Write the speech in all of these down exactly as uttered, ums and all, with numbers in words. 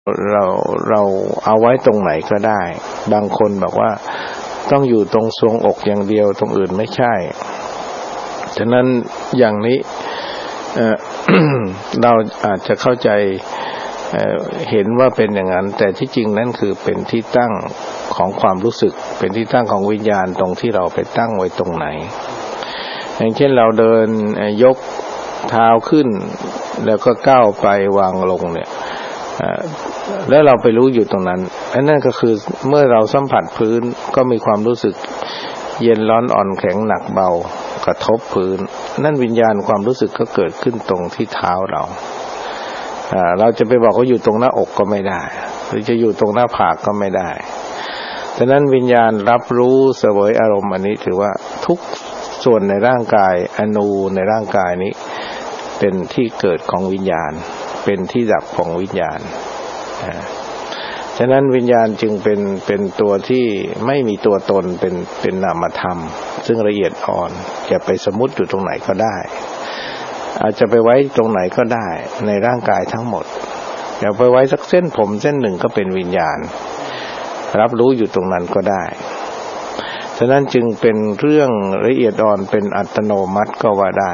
เราเราเอาไว้ตรงไหนก็ได้บางคนบอกว่าต้องอยู่ตรงทรวงอกอย่างเดียวตรงอื่นไม่ใช่ฉะนั้นอย่างนี้ เอ่อ เราอาจจะเข้าใจ เอ่อ เห็นว่าเป็นอย่างนั้นแต่ที่จริงนั้นคือเป็นที่ตั้งของความรู้สึกเป็นที่ตั้งของวิญญาณตรงที่เราไปตั้งไว้ตรงไหนอย่างเช่นเราเดินยกเท้าขึ้นแล้วก็ก้าวไปวางลงเนี่ยแล้วเราไปรู้อยู่ตรงนั้นอันนั้นก็คือเมื่อเราสัมผัสพื้นก็มีความรู้สึกเย็นร้อนอ่อนแข็งหนักเบากระทบพื้นนั่นวิญญาณความรู้สึกก็เกิดขึ้นตรงที่เท้าเราเราจะไปบอกว่าอยู่ตรงหน้าอกก็ไม่ได้หรือจะอยู่ตรงหน้าผากก็ไม่ได้ฉะนั้นวิญญาณรับรู้เสวยอารมณ์อันนี้ถือว่าทุกส่วนในร่างกายอนูในร่างกายนี้เป็นที่เกิดของวิญญาณเป็นที่ดับของวิญญาณฉะนั้นวิญญาณจึงเป็นเป็นตัวที่ไม่มีตัวตนเป็นเป็นนามธรรมซึ่งละเอียดอ่อนจะไปสมมุติอยู่ตรงไหนก็ได้อาจจะไปไว้ตรงไหนก็ได้ในร่างกายทั้งหมดอย่าไปไว้สักเส้นผมเส้นหนึ่งก็เป็นวิญญาณรับรู้อยู่ตรงนั้นก็ได้ฉะนั้นจึงเป็นเรื่องละเอียดอ่อนเป็นอัตโนมัติก็ว่าได้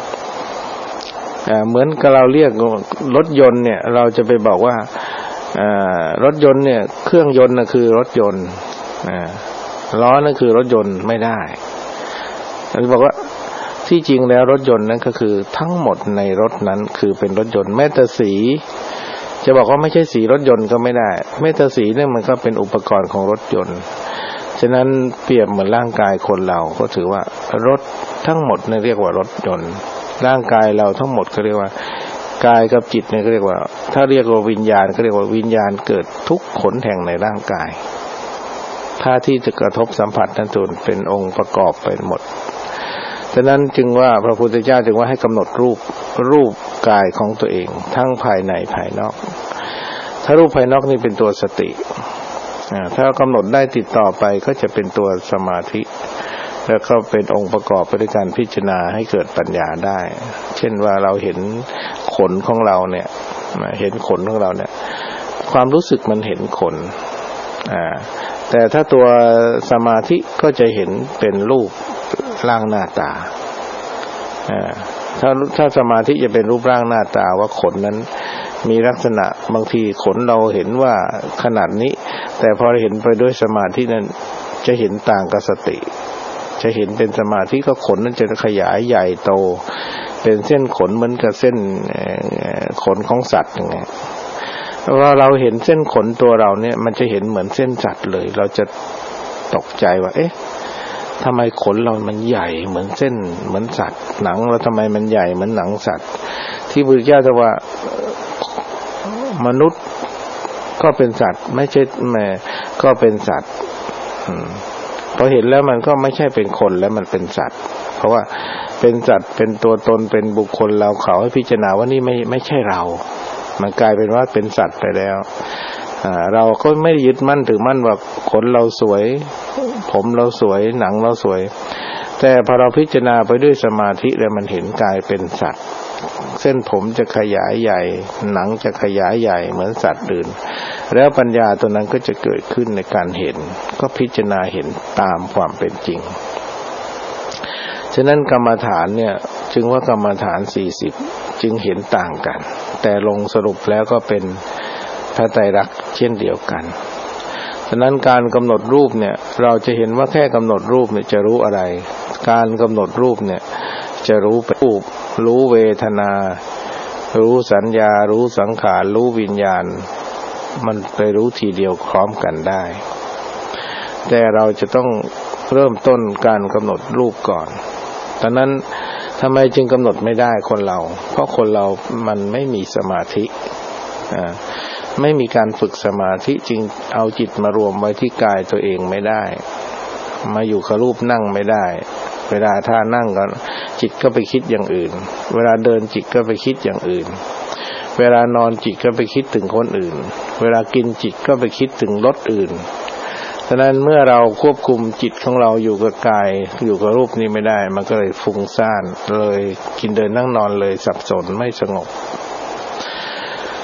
เหมือนกับเราเรียกรถยนต์เนี่ยเราจะไปบอกว่ารถยนต์เนี่ยเครื่องยนต์น่ะคือรถยนต์ล้อนั่นคือรถยนต์ไม่ได้เราบอกว่าที่จริงแล้วรถยนต์นั้นก็คือทั้งหมดในรถนั้นคือเป็นรถยนต์แม้แต่สีจะบอกว่าไม่ใช่สีรถยนต์ก็ไม่ได้แม้แต่สีเนี่ยมันก็เป็นอุปกรณ์ของรถยนต์ฉะนั้นเปรียบเหมือนร่างกายคนเราก็ถือว่ารถทั้งหมดเนี่ยเรียกว่ารถยนต์ร่างกายเราทั้งหมดก็เรียกว่ากายกับจิตเนี่ยก็เรียกว่าถ้าเรียกว่าวิญญาณก็เรียกว่าวิญญาณเกิดทุกขนแห่งในร่างกายถ้าที่จะกระทบสัมผัสนั้นส่วนเป็นองค์ประกอบไปหมดฉะนั้นจึงว่าพระพุทธเจ้าจึงว่าให้กำหนดรูปรูปกายของตัวเองทั้งภายในภายนอกถ้ารูปภายนอกนี่เป็นตัวสติถ้ากำหนดได้ติดต่อไปก็จะเป็นตัวสมาธิแล้วก็เป็นองค์ประกอบไปด้วยการพิจารณาให้เกิดปัญญาได้เช่นว่าเราเห็นขนของเราเนี่ยเห็นขนของเราเนี่ยความรู้สึกมันเห็นขนอ่าแต่ถ้าตัวสมาธิก็จะเห็นเป็นรูปร่างหน้าตาอ่าถ้าถ้าสมาธิจะเป็นรูปร่างหน้าตาว่าขนนั้นมีลักษณะบางทีขนเราเห็นว่าขนาดนี้แต่พอเห็นไปด้วยสมาธินั้นจะเห็นต่างกับสติจะเห็นเป็นสมาธิก็ขนนั้นจะขยายใหญ่โตเป็นเส้นขนเหมือนกับเส้นขนของสัตว์อย่างเงี้ยว่าเราเห็นเส้นขนตัวเราเนี่ยมันจะเห็นเหมือนเส้นสัตว์เลยเราจะตกใจว่าเอ๊ะทำไมขนเรามันใหญ่เหมือนเส้นเหมือนสัตว์หนังเราทำไมมันใหญ่เหมือนหนังสัตว์ที่พระพุทธเจ้าจะว่ามนุษย์ก็เป็นสัตว์ไม่ใช่แม่ก็เป็นสัตว์พอเห็นแล้วมันก็ไม่ใช่เป็นคนแล้วมันเป็นสัตว์เพราะว่าเป็นสัตว์เป็นตัวตนเป็นบุคคลเราเขาให้พิจารณาว่านี่ไม่ไม่ใช่เรามันกลายเป็นว่าเป็นสัตว์ไปแล้วอ่าเราก็ไม่ยึดมั่นถือมั่นว่าขนเราสวยผมเราสวยหนังเราสวยแต่พอเราพิจารณาไปด้วยสมาธิแล้วมันเห็นกายเป็นสัตว์เส้นผมจะขยายใหญ่หนังจะขยายใหญ่เหมือนสัตว์อื่นแล้วปัญญาตัวนั้นก็จะเกิดขึ้นในการเห็นก็พิจารณาเห็นตามความเป็นจริงฉะนั้นกรรมฐานเนี่ยจึงว่ากรรมฐานสี่สิบจึงเห็นต่างกันแต่ลงสรุปแล้วก็เป็นพระไตรลักษณ์เช่นเดียวกันฉะนั้นการกำหนดรูปเนี่ยเราจะเห็นว่าแค่กำหนดรูปเนี่ยจะรู้อะไรการกำหนดรูปเนี่ยจะรู้รูปรู้เวทนารู้สัญญารู้สังขารรู้วิญญาณมันไปรู้ทีเดียวพร้อมกันได้แต่เราจะต้องเริ่มต้นการกำหนดรูปก่อนดังนั้นทำไมจึงกำหนดไม่ได้คนเราเพราะคนเรามันไม่มีสมาธิอ่าไม่มีการฝึกสมาธิจึงเอาจิตมารวมไว้ที่กายตัวเองไม่ได้มาอยู่กับรูปนั่งไม่ได้เวลาท่านั่งก็จิตก็ไปคิดอย่างอื่นเวลาเดินจิตก็ไปคิดอย่างอื่นเวลานอนจิตก็ไปคิดถึงคนอื่นเวลากินจิตก็ไปคิดถึงรสอื่นฉะนั้นเมื่อเราควบคุมจิตของเราอยู่กับกายอยู่กับรูปนี้ไม่ได้มันก็เลยฟุ้งซ่านเลยกินเดินนั่งนอนเลยสับสนไม่สงบฉ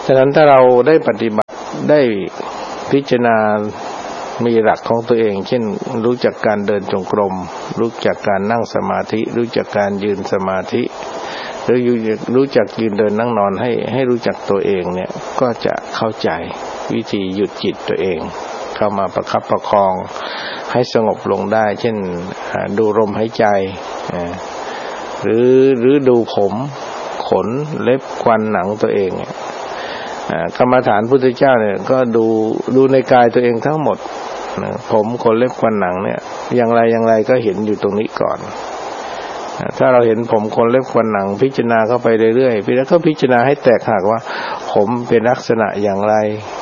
ฉะนั้นถ้าเราได้ปฏิบัติได้พิจารณามีหลักของตัวเองเช่นรู้จักการเดินจงกรมรู้จักการนั่งสมาธิรู้จักการยืนสมาธิหรือรู้จักยืนเดินนั่งนอนให้ให้รู้จักตัวเองเนี่ยก็จะเข้าใจวิธีหยุดจิตตัวเองเข้ามาประคับประคองให้สงบลงได้เช่นดูลมหายใจหรือหรือดูผมขนเล็บควันหนังตัวเองกรรมฐานพุทธเจ้าเนี่ยก็ดูดูในกายตัวเองทั้งหมดผมขนเล็บควันหนังเนี่ยอย่างไรอย่างไรก็เห็นอยู่ตรงนี้ก่อนถ้าเราเห็นผมขนเล็บควันหนังพิจารณาเข้าไปเรื่อยๆแล้วก็พิจารณาให้แตกหักว่าผมเป็นลักษณะอย่างไร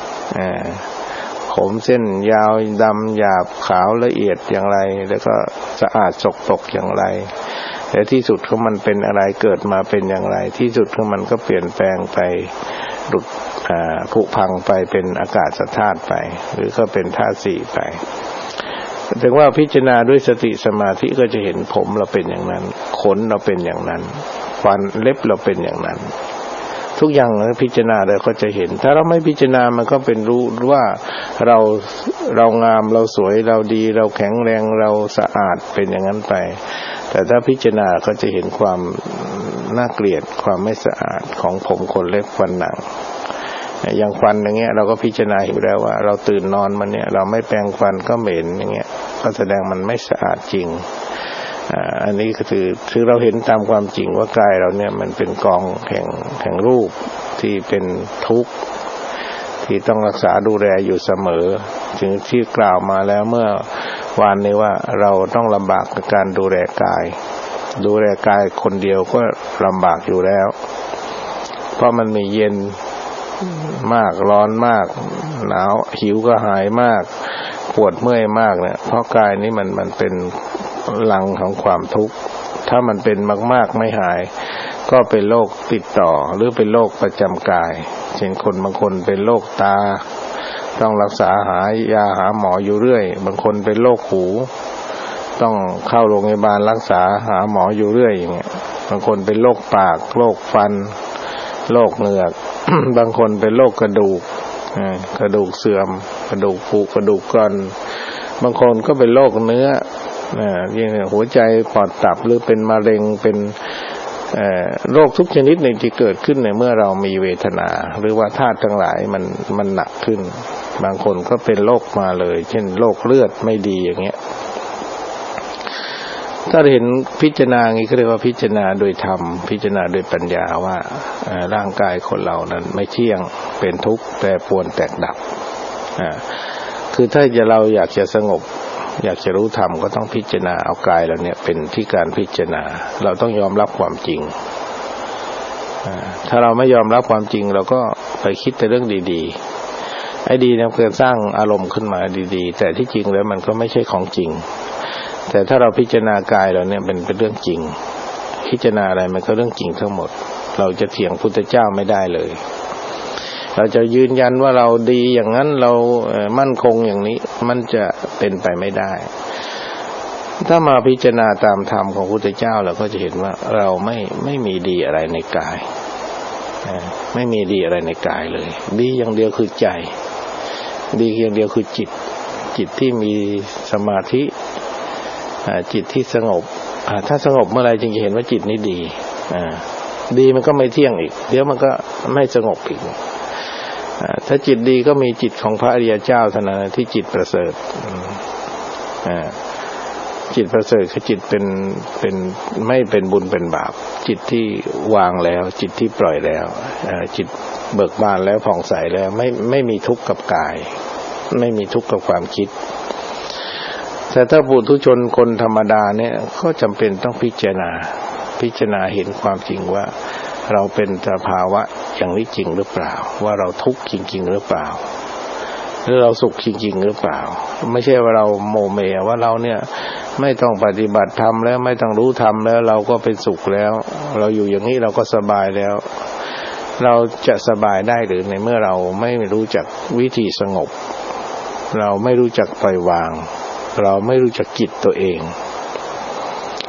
ผมเส้นยาวดำหยาบขาวละเอียดอย่างไรแล้วก็สะอาดสกปรกอย่างไรแต่ที่สุดของมันเป็นอะไรเกิดมาเป็นอย่างไรที่สุดของมันก็เปลี่ยนแปลงไปหลุดผุพังไปเป็นอากาศธาตุไปหรือก็เป็นธาตุสี่ไปถึงว่าพิจารณาด้วยสติสมาธิก็จะเห็นผมเราเป็นอย่างนั้นขนเราเป็นอย่างนั้นฟันเล็บเราเป็นอย่างนั้นทุกอย่างเราพิจารณาเราก็จะเห็นถ้าเราไม่พิจารณามันก็เป็นรู้ว่าเราเรางามเราสวยเราดีเราแข็งแรงเราสะอาดเป็นอย่างนั้นไปแต่ถ้าพิจารณาก็จะเห็นความน่าเกลียดความไม่สะอาดของผมขนเล็บฟันหนังอย่างฟันอย่างเงี้ยเราก็พิจารณาอยู่แล้วว่าเราตื่นนอนมันเนี่ยเราไม่แปรงฟันก็เหม็นอย่างเงี้ยก็แสดงมันไม่สะอาดจริงอ่าอันนี้ก็คือคือเราเห็นตามความจริงว่ากายเราเนี่ยมันเป็นกองแห่งแห่งรูปที่เป็นทุกข์ที่ต้องรักษาดูแลอยู่เสมอถึงที่กล่าวมาแล้วเมื่อวานนี้ว่าเราต้องลำบากกับการดูแลกายดูแลกายคนเดียวก็ลำบากอยู่แล้วเพราะมันมีเย็นมากร้อนมากหนาวหิวก็หายมากปวดเมื่อยมากเนี่ยเพราะกายนี้มันมันเป็นลังของความทุกข์ถ้ามันเป็นมากๆไม่หายก็เป็นโรคติดต่อหรือเป็นโรคประจำกายเช่นคนบางคนเป็นโรคตาต้องรักษาหายาหาหมออยู่เรื่อยบางคนเป็นโรคหูต้องเข้าโรงพยาบาลรักษาหาหมออยู่เรื่อยอย่างเงี้ยบางคนเป็นโรคปากโรคฟันโรคเหงือก บางคนเป็นโรคกระดูกกระดูกเสื่อมกระดูกผุกระดูกกร่อนบางคนก็เป็นโรคเนื้ออย่างหัวใจปอดตับหรือเป็นมะเร็งเป็นโรคทุกชนิดเนี่ยที่เกิดขึ้นในเมื่อเรามีเวทนาหรือว่าธาตุทั้งหลายมันมันหนักขึ้นบางคนก็เป็นโรคมาเลยเช่นโรคเลือดไม่ดีอย่างเงี้ยถ้าเห็นพิจารณาอย่างนี้ก็เรียกว่าพิจารณาโดยธรรมพิจารณาโดยปัญญาว่าร่างกายคนเรานั้นไม่เที่ยงเป็นทุกข์แปรปรวนแตกดับคือถ้าจะเราอยากจะสงบอยากจะรู้ธรรมก็ต้องพิจารณาเอากายเราเนี่ยเป็นที่การพิจารณาเราต้องยอมรับความจริงถ้าเราไม่ยอมรับความจริงเราก็ไปคิดแต่เรื่องดีๆไอ้ดีเนี่ยเพื่อสร้างอารมณ์ขึ้นมาดีๆแต่ที่จริงแล้วมันก็ไม่ใช่ของจริงแต่ถ้าเราพิจารณากายเราเนี่ยเป็นเป็นเรื่องจริงพิจารณาอะไรมันก็เรื่องจริงทั้งหมดเราจะเถียงพุทธเจ้าไม่ได้เลยเราจะยืนยันว่าเราดีอย่างนั้นเรามั่นคงอย่างนี้มันจะเป็นไปไม่ได้ถ้ามาพิจารณาตามธรรมของพุทธเจ้าเราก็จะเห็นว่าเราไม่ไม่มีดีอะไรในกายไม่มีดีอะไรในกายเลยดีอย่างเดียวคือใจดีอย่างเดียวคือจิตจิตที่มีสมาธิจิตที่สงบถ้าสงบเมื่อไรจึงจะเห็นว่าจิตนี้ดีดีมันก็ไม่เที่ยงอีกเดี๋ยวมันก็ไม่สงบอีกถ้าจิตดีก็มีจิตของพระอริยเจ้าเท่านั้นที่จิตประเสริฐจิตประเสริฐคือจิตเป็นเป็นไม่เป็นบุญเป็นบาปจิตที่วางแล้วจิตที่ปล่อยแล้วจิตเบิกบานแล้วผ่องใสแล้วไม่ไม่มีทุกข์กับกายไม่มีทุกข์กับความคิดแต่ถ้าปุถุชนคนธรรมดาเนี่ยก็จำเป็นต้องพิจารณาพิจารณาเห็นความจริงว่าเราเป็นสภาวะอย่างนี้จริงหรือเปล่าว่าเราทุกข์จริงๆหรือเปล่าหรือเราสุขจริงๆหรือเปล่าไม่ใช่ว่าเราโมเมว่าเราเนี่ยไม่ต้องปฏิบัติธรรมแล้วไม่ต้องรู้ธรรมแล้วเราก็เป็นสุขแล้วเราอยู่อย่างนี้เราก็สบายแล้วเราจะสบายได้หรือในเมื่อเราไม่รู้จักวิธีสงบเราไม่รู้จักปล่อยวางเราไม่รู้จักจิตตัวเอง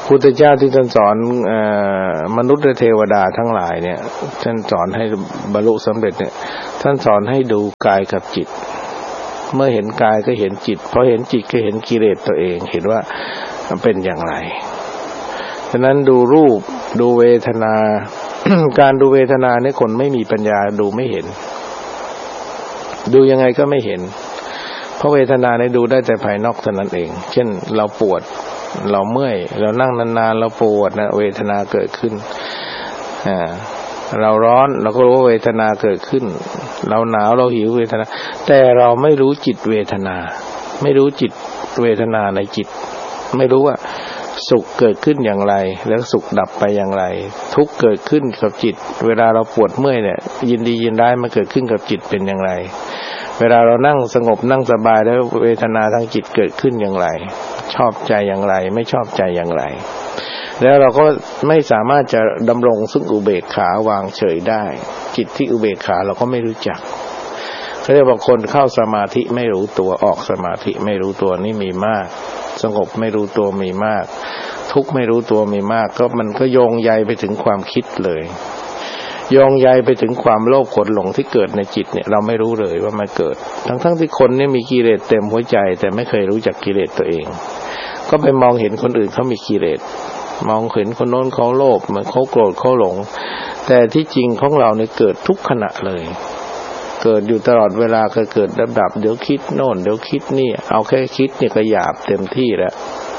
พุทธเจ้าที่ท่านสอนเอ่อมนุษย์และเทวดาทั้งหลายเนี่ยท่านสอนให้บรรลุสำเร็จเนี่ยท่านสอนให้ดูกายกับจิตเมื่อเห็นกายก็เห็นจิตพอเห็นจิตก็เห็นกิเลสตัวเองเห็นว่ามันเป็นอย่างไรฉะนั้นดูรูปดูเวทนา การดูเวทนาเนี่ยคนไม่มีปัญญาดูไม่เห็นดูยังไงก็ไม่เห็นเพราะเวทนาเนี่ยดูได้แต่ภายนอกเท่านั้นเองเช่นเราปวดเราเมื่อยเรานั่งนานๆเราปวดนะเวทนาเกิดขึ้นอ่าเราร้อนเราก็รู้ว่าเวทนาเกิดขึ้นเราหนาวเราหิวเวทนาแต่เราไม่รู้จิตเวทนาไม่รู้จิตเวทนาในจิตไม่รู้ว่าสุขเกิดขึ้นอย่างไรแล้วสุขดับไปอย่างไรทุกข์เกิดขึ้นกับจิตเวลาเราปวดเมื่อยเนี่ยยินดียินร้ายมันเกิดขึ้นกับจิตเป็นอย่างไรเวลาเรานั่งสงบนั่งสบายแล้วเวทนาทางจิตเกิดขึ้นอย่างไรชอบใจอย่างไรไม่ชอบใจอย่างไรแล้วเราก็ไม่สามารถจะดำรงซึ่งอุเบกขาวางเฉยได้จิตที่อุเบกขาเราก็ไม่รู้จักเขาเรียกว่าคนเข้าสมาธิไม่รู้ตัวออกสมาธิไม่รู้ตัวนี่มีมากสงบไม่รู้ตัวมีมากทุกข์ไม่รู้ตัวมีมากก็มันก็โยงใยไปถึงความคิดเลยโยงใยไปถึงความโลภโกรธหลงที่เกิดในจิตเนี่ยเราไม่รู้เลยว่ามันเกิดทั้งๆที่คนเนี่ยมีกิเลสเต็มหัวใจแต่ไม่เคยรู้จักกิเลสตัวเองก็ไปมองเห็นคนอื่นเขามีกิเลสมองเห็นคนโน้นเขาโลภเหมือนเขาโกรธเขาหลงแต่ที่จริงของเราเนี่ยเกิดทุกขณะเลยเกิดอยู่ตลอดเวลาก็เกิดดับๆเดี๋ยวคิดโน่นเดี๋ยวคิดนี่เอาแค่คิดเนี่ยก็หยาบเต็มที่แล้ว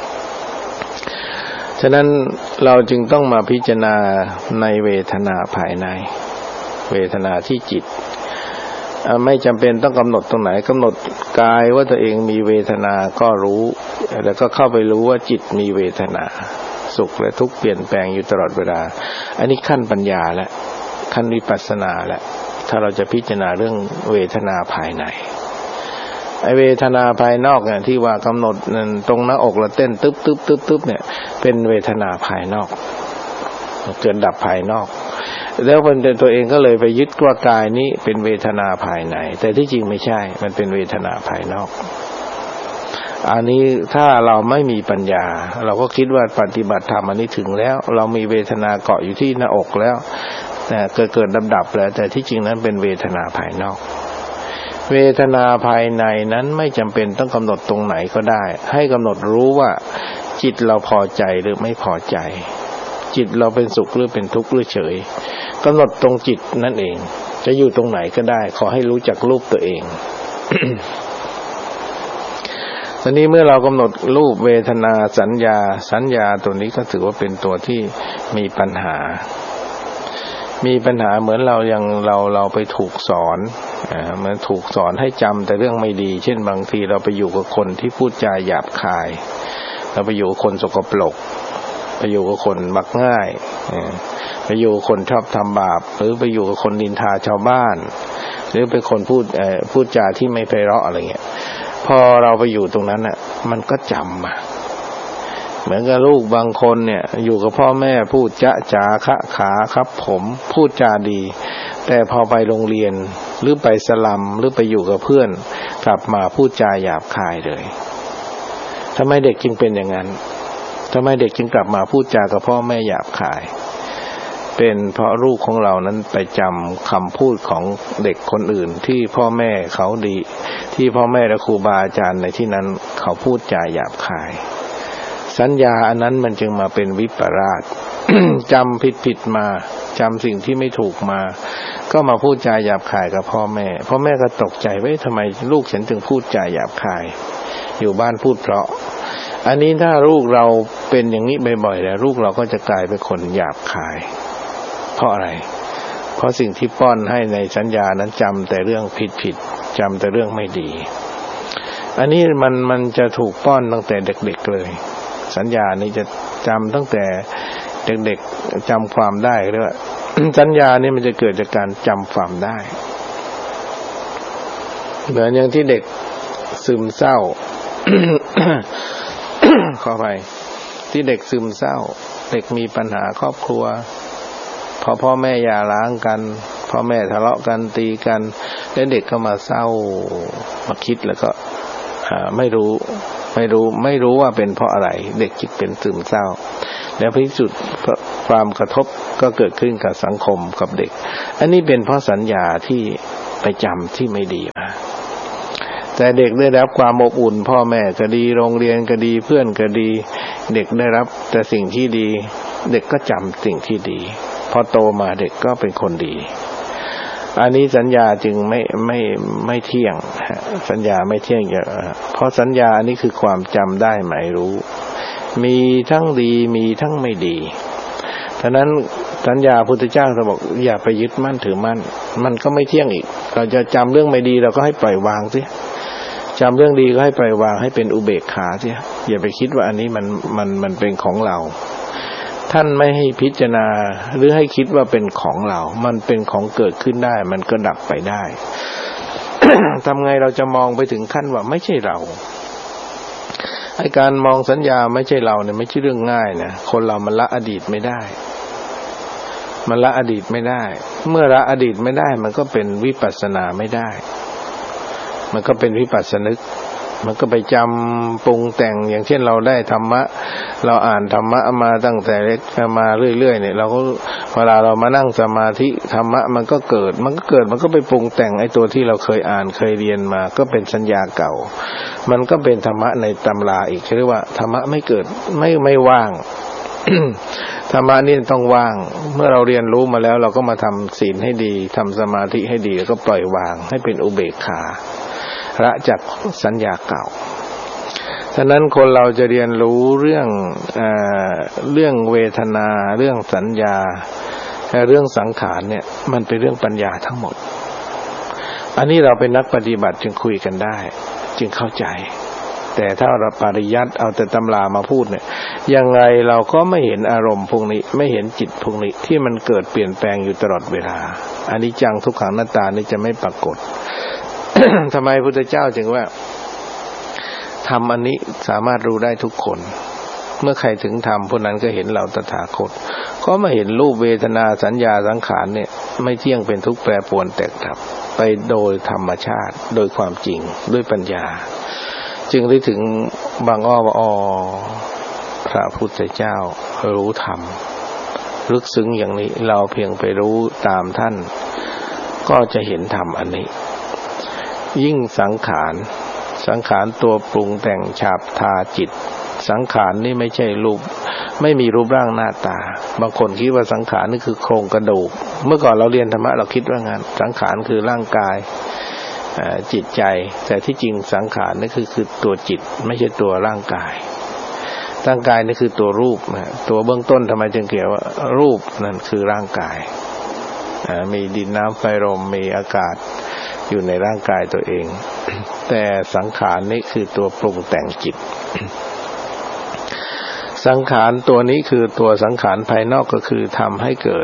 ฉะนั้นเราจึงต้องมาพิจารณาในเวทนาภายในเวทนาที่จิตไม่จำเป็นต้องกำหนดตรงไหนกำหนดกายว่าตัวเองมีเวทนาก็รู้แล้วก็เข้าไปรู้ว่าจิตมีเวทนาสุขและทุกข์เปลี่ยนแปลงอยู่ตลอดเวลาอันนี้ขั้นปัญญาและขั้นวิปัสสนาและถ้าเราจะพิจารณาเรื่องเวทนาภายในไอเวทนาภายนอกเนี่ยที่ว่ากำหนดตรงหน้าอกเราเต้นตึ๊บตึ๊บตึ๊บตึ๊บเนี่ยเป็นเวทนาภายนอกเกิดดับภายนอกแล้วคนตัวเองก็เลยไปยึดว่ากายนี้เป็นเวทนาภายในแต่ที่จริงไม่ใช่มันเป็นเวทนาภายนอกอันนี้ถ้าเราไม่มีปัญญาเราก็คิดว่าปฏิบัติธรรมอันนี้ถึงแล้วเรามีเวทนาเกาะอยู่ที่หน้าอกแล้วแต่เกิดเกิดดับดับแล้วแต่ที่จริงนั้นเป็นเวทนาภายนอกเวทนาภายในนั้นไม่จำเป็นต้องกำหนดตรงไหนก็ได้ให้กำหนดรู้ว่าจิตเราพอใจหรือไม่พอใจจิตเราเป็นสุขหรือเป็นทุกข์หรือเฉยกำหนดตรงจิตนั่นเองจะอยู่ตรงไหนก็ได้ขอให้รู้จักรูปตัวเอง ตอนนี้เมื่อเรากำหนดรูปเวทนาสัญญาสัญญาตัวนี้ก็ถือว่าเป็นตัวที่มีปัญหามีปัญหาเหมือนเรายังเราเราไปถูกสอนอ่าเหมือนถูกสอนให้จำแต่เรื่องไม่ดีเช่นบางทีเราไปอยู่กับคนที่พูดจาหยาบคายเราไปอยู่กับคนสกปรกไปอยู่กับคนมักง่ายไปอยู่กับคนชอบทำบาปหรือไปอยู่กับคนนินทาชาวบ้านหรือเป็นคนพูดเอ่อพูดจาที่ไม่ไพเราะอะไรเงี้ยพอเราไปอยู่ตรงนั้นน่ะมันก็จำมาเหมือนกับลูกบางคนเนี่ยอยู่กับพ่อแม่พูดจ๊ะจ๋าคะขาครับผมพูดจาดีแต่พอไปโรงเรียนหรือไปสลัมหรือไปอยู่กับเพื่อนกลับมาพูดจาหยาบคายเลยทำไมเด็กจึงเป็นอย่างนั้นทำไมเด็กจึงกลับมาพูดจากับพ่อแม่หยาบคายเป็นเพราะลูกของเรานั้นไปจำคำพูดของเด็กคนอื่นที่พ่อแม่เขาดีที่พ่อแม่และครูบาอาจารย์ในที่นั้นเขาพูดจาหยาบคายสัญญาอันนั้นมันจึงมาเป็นวิปลาส จำผิดๆมาจำสิ่งที่ไม่ถูกมาก็มาพูดจาหยาบคายกับพ่อแม่พ่อแม่ก็ตกใจว่าทำไมลูกฉันถึงพูดจาหยาบคายอยู่บ้านพูดเพราะอันนี้ถ้าลูกเราเป็นอย่างนี้บ่อยๆแล้วลูกเราก็จะกลายเป็นคนหยาบคายเพราะอะไรเพราะสิ่งที่ป้อนให้ในสัญญานั้นจำแต่เรื่องผิดๆจำแต่เรื่องไม่ดีอันนี้มันมันจะถูกป้อนตั้งแต่เด็กๆเลยสัญญานี้จะจำตั้งแต่เด็กๆจำความได้เรียกว่า สัญญานี่มันจะเกิดจากการจำความได้เหมือนอย่างที่เด็กซึมเศร้า ขอไปที่เด็กซึมเศร้าเด็กมีปัญหาครอบครัวพอพ่อแม่หย่าร้างกันพ่อแม่ทะเลาะกันตีกันแล้วเด็กก็มาเศร้ามาคิดแล้วก็ไม่รู้ไม่รู้ไม่รู้ว่าเป็นเพราะอะไรเด็กจิตเป็นซึมเศร้าแล้วพิสูจน์ความกระทบก็เกิดขึ้นกับสังคมกับเด็กอันนี้เป็นเพราะสัญญาที่ไปจำที่ไม่ดีมาแต่เด็กได้รับความอบอุ่นพ่อแม่ก็ดีโรงเรียนก็ดีเพื่อนก็ดีเด็กได้รับแต่สิ่งที่ดีเด็กก็จำสิ่งที่ดีพอโตมาเด็กก็เป็นคนดีอันนี้สัญญาจึงไม่ไม่ไม่เที่ยงสัญญาไม่เที่ยงเพราะสัญญาอันนี้คือความจำได้หมายรู้มีทั้งดีมีทั้งไม่ดีฉะนั้นสัญญาพุทธเจ้าจะบอกอย่าไปยึดมั่นถือมั่นมันก็ไม่เที่ยงอีกเราจะจำเรื่องไม่ดีเราก็ให้ปล่อยวางสิจำเรื่องดีก็ให้ปล่อยวางให้เป็นอุเบกขาสิอย่าไปคิดว่าอันนี้มันมันมันเป็นของเราท่านไม่ให้พิจารณาหรือให้คิดว่าเป็นของเรามันเป็นของเกิดขึ้นได้มันก็ดับไปได้ ทำไงเราจะมองไปถึงขั้นว่าไม่ใช่เราไอ้การมองสัญญาไม่ใช่เราเนี่ยไม่ใช่เรื่องง่ายนะคนเรามันละอดีตไม่ได้มันละอดีตไม่ได้เมื่อละอดีตไม่ได้มันก็เป็นวิปัสสนาไม่ได้มันก็เป็นวิปัสสนึกมันก็ไปจำปรุงแต่งอย่างเช่นเราได้ธรรมะเราอ่านธรรมะมาตั้งแต่เล็กมาเรื่อยๆเนี่ยเราก็เวลาเรามานั่งสมาธิธรรมะมันก็เกิดมันก็เกิดมันก็ไปปรุงแต่งไอ้ตัวที่เราเคยอ่านเคยเรียนมาก็เป็นสัญญาเก่ามันก็เป็นธรรมะในตำราอีกเรียกว่าธรรมะไม่เกิดไม่ไม่ว่าง ธรรมะนี่ต้องว่างเมื่อเราเรียนรู้มาแล้วเราก็มาทำศีลให้ดีทำสมาธิให้ดีแล้วก็ปล่อยวางให้เป็นอุเบกขาละจากสัญญาเก่าฉะนั้นคนเราจะเรียนรู้เรื่องเอ่อเรื่องเวทนาเรื่องสัญญาเรื่องสังขารเนี่ยมันเป็นเรื่องปัญญาทั้งหมดอันนี้เราเป็นนักปฏิบัติจึงคุยกันได้จึงเข้าใจแต่ถ้าเราปริยัติเอาแต่ตำรามาพูดเนี่ยยังไงเราก็ไม่เห็นอารมณ์พวกนี้ไม่เห็นจิตพวกนี้ที่มันเกิดเปลี่ยนแปลงอยู่ตลอดเวลาอนิจจังทุกขังอนัตตานี่จะไม่ปรากฏ ทำไมพระพุทธเจ้าจึงว่าธรรมอันนี้สามารถรู้ได้ทุกคนเมื่อใครถึงธรรมผู้นั้นก็เห็นเราตถาคตก็มาเห็นรูปเวทนาสัญญาสังขารเนี่ยไม่เที่ยงเป็นทุกข์แปรปรวนแตกดับไปโดยธรรมชาติโดยความจริงด้วยปัญญาจึงได้ถึงบางอ้อว่าอ๋อพระพุทธเจ้ารู้ธรรมลึกซึ้งอย่างนี้เราเพียงไปรู้ตามท่านก็จะเห็นธรรมอันนี้ยิ่งสังขารสังขารตัวปรุงแต่งฉาบทาจิตสังขารนี่ไม่ใช่รูปไม่มีรูปร่างหน้าตาบางคนคิดว่าสังขารนี่คือโครงกระดูกเมื่อก่อนเราเรียนธรรมะเราคิดว่างั้นสังขารคือร่างกายจิตใจแต่ที่จริงสังขารนี่คือคือตัวจิตไม่ใช่ตัวร่างกายร่างกายนี่คือตัวรูปนะตัวเบื้องต้นทำไมจึงเกี่ยวว่ารูปนั่นคือร่างกายมีดินน้ำไฟลมมีอากาศอยู่ในร่างกายตัวเองแต่สังขารนี่คือตัวปรุงแต่งจิตสังขารตัวนี้คือตัวสังขารภายนอกก็คือทำให้เกิด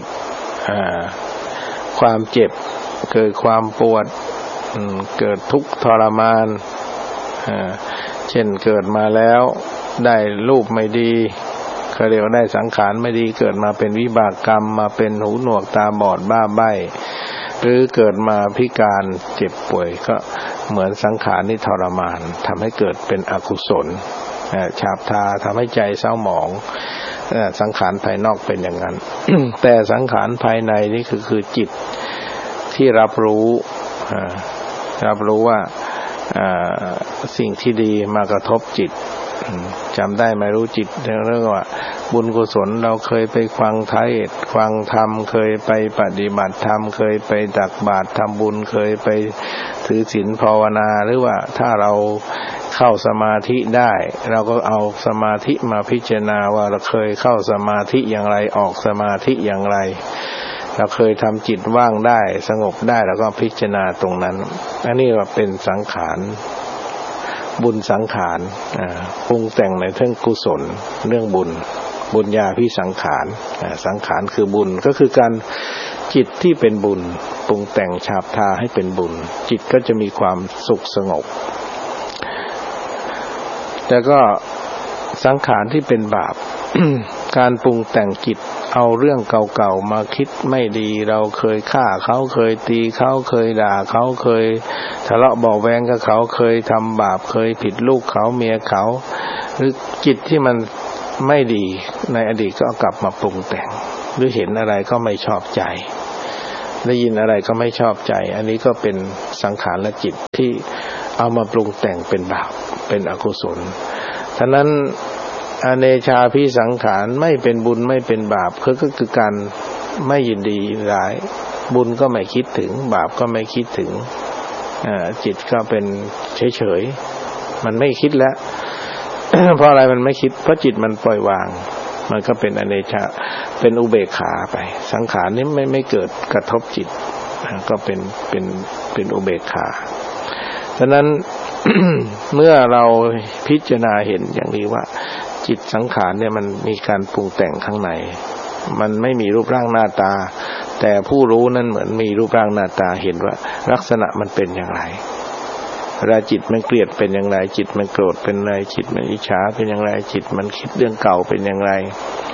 ความเจ็บเกิดความปวดเกิดทุกข์ทรมานเช่นเกิดมาแล้วได้รูปไม่ดีเขาเรียกว่าได้สังขารไม่ดีเกิดมาเป็นวิบากกรรมมาเป็นหูหนวกตาบอดบ้าใบ้หรือเกิดมาพิการเจ็บป่วยก็เหมือนสังขารนี่ทรมานทำให้เกิดเป็นอกุศลฉาบทาทำให้ใจเศร้าหมองสังขารภายนอกเป็นอย่างนั้น แต่สังขารภายในนี่คือคือจิตที่รับรู้รับรู้ว่าสิ่งที่ดีมากระทบจิตจำได้ไหมรู้จิตเรื่องว่าบุญกุศลเราเคยไปฟังเทศน์ฟังธรรมเคยไปปฏิบัติธรรมเคยไปตักบาตรทำบุญเคยไปถือศีลภาวนาหรือว่าถ้าเราเข้าสมาธิได้เราก็เอาสมาธิมาพิจารณาว่าเราเคยเข้าสมาธิอย่างไรออกสมาธิอย่างไรเราเคยทำจิตว่างได้สงบได้แล้วก็พิจารณาตรงนั้นอันนี้ว่าเป็นสังขารบุญสังขารปรุงแต่งในเรื่องกุศลเรื่องบุญบุญญาภิสังขารสังขารคือบุญก็คือการจิตที่เป็นบุญปรุงแต่งฉาบทาให้เป็นบุญจิตก็จะมีความสุขสงบแต่ก็สังขารที่เป็นบาป การปรุงแต่งจิตเอาเรื่องเก่าๆมาคิดไม่ดีเราเคยฆ่าเขาเคยตีเขาเคยด่าเขาเคยทะเลาะเบาะแว้งกับเขาเคยทำบาปเคยผิดลูกเขาเมียเขาหรือจิตที่มันไม่ดีในอดีตก็เอากลับมาปรุงแต่งหรือเห็นอะไรก็ไม่ชอบใจได้ยินอะไรก็ไม่ชอบใจอันนี้ก็เป็นสังขารและจิตที่เอามาปรุงแต่งเป็นบาปเป็นอกุศลฉะนั้นอเนชาภิสังขารไม่เป็นบุญไม่เป็นบาปคือก็คือการไม่ยินดีร้ายบุญก็ไม่คิดถึงบาปก็ไม่คิดถึงจิตก็เป็นเฉยๆมันไม่คิดแล้ว เพราะอะไรมันไม่คิดเพราะจิตมันปล่อยวางมันก็เป็นอเนชาเป็นอุเบกขาไปสังขารนี้ไม่ไม่เกิดกระทบจิตก็เป็นเป็นเป็นอุเบกขาฉะนั้น เมื่อเราพิจารณาเห็นอย่างนี้ว่าจิตสังขารเนี่ยมันมีการปรุงแต่งข้างในมันไม่มีรูปร่างหน้าตาแต่ผู้รู้นั้นเหมือนมีรูปร่างหน้าตาเห็นว่าลักษณะมันเป็นอย่างไรเวลาจิตมันเกลียดเป็นอย่างไรจิตมันโกรธเป็นอย่างไรจิตมันอิจฉาเป็นอย่างไรจิตมันคิดเรื่องเก่าเป็นอย่างไร